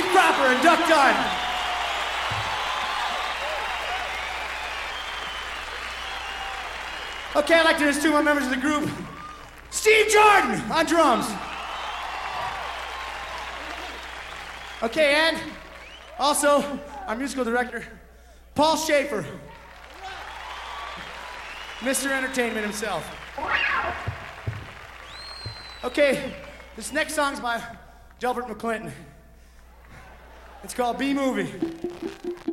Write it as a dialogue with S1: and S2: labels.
S1: Cropper and Duck Dunn. Okay, I'd like to introduce two more members of the group. Steve Jordan on drums. Okay, and also our musical director, Paul Schaefer. Mr. Entertainment himself. Okay, this next song's by Delbert McClinton. It's called B-Movie.